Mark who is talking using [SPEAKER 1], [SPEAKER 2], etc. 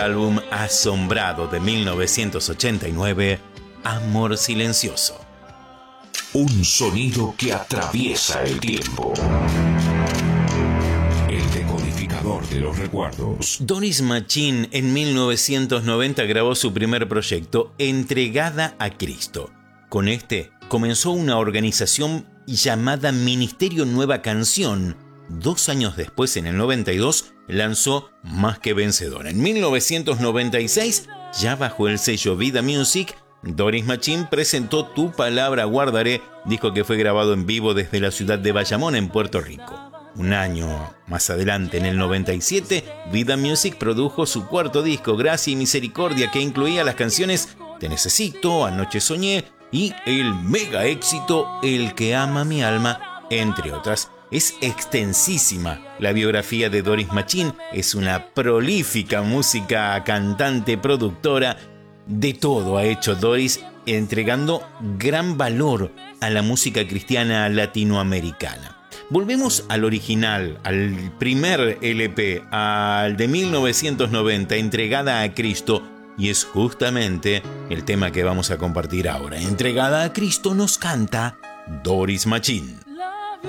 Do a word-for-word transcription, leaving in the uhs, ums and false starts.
[SPEAKER 1] Álbum asombrado de mil novecientos ochenta y nueve, Amor Silencioso.
[SPEAKER 2] Un sonido que atraviesa el tiempo. El decodificador de los recuerdos.
[SPEAKER 1] Doris Machine en mil novecientos noventa grabó su primer proyecto, Entregada a Cristo. Con este comenzó una organización llamada Ministerio Nueva Canción. Dos años después, en el noventa y dos, lanzó Más que Vencedora. En mil novecientos noventa y seis, ya bajo el sello Vida Music, Doris Machine presentó Tu Palabra Guardaré, disco que fue grabado en vivo desde la ciudad de Bayamón, en Puerto Rico. Un año más adelante, en el noventa y siete, Vida Music produjo su cuarto disco, Gracia y Misericordia, que incluía las canciones Te Necesito, Anoche Soñé y el mega éxito El que ama mi alma, entre otras. Es extensísima la biografía de Doris Machine, es una prolífica música, cantante, productora. De todo ha hecho Doris, entregando gran valor a la música cristiana latinoamericana. Volvemos al original, al primer L P, al de mil novecientos noventa, Entregada a Cristo, y es justamente el tema que vamos a compartir ahora. Entregada a Cristo nos canta Doris Machine.